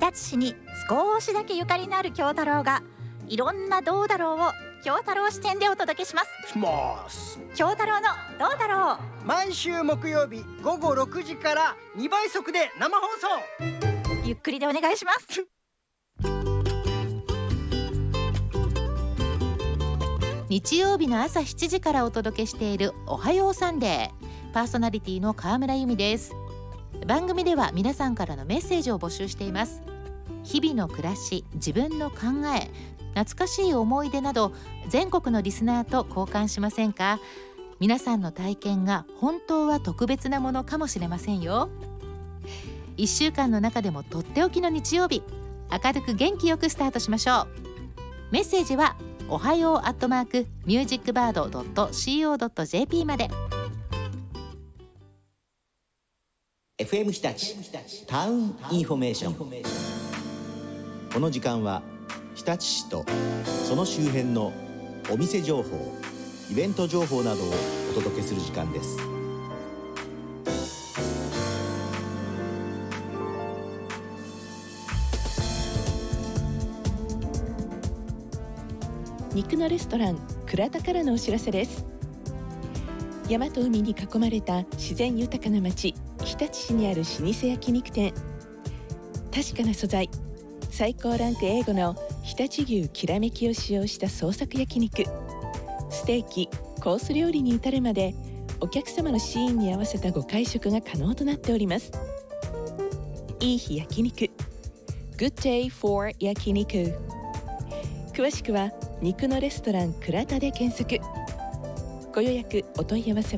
日立市に少しだけゆかりのある京太郎がいろんなどうだろうを京太郎視点でお届けします。京太郎のどうだろう、 毎週木曜日午後6時から2倍速で生放送。 ゆっくりでお願いします。 日曜日の朝7時からお届けしているおはようサンデー、パーソナリティの川村由美です。番組では皆さんからのメッセージを募集しています。日々の暮らし、自分の考え、懐かしい思い出など全国のリスナーと交換しませんか？皆さんの体験が本当は特別なものかもしれませんよ。1週間の中でもとっておきの日曜日、明るく元気よくスタートしましょう。メッセージはおはよう@musicbird.co.jp まで。 FM 日立タウンインフォメーション。この時間は日立市とその周辺のお店情報、イベント情報などをお届けする時間です。 肉のレストラン倉田からのお知らせです。山と海に囲まれた自然豊かな町、日立市にある老舗焼肉店。確かな素材、最高ランク A5 の常陸牛きらめきを使用した創作焼肉、ステーキ、コース料理に至るまでお客様のシーンに合わせたご会食が可能となっております。いい日焼肉 Good day for 焼肉。詳しくは肉のレストラン倉田で検索。ご予約お問い合わせ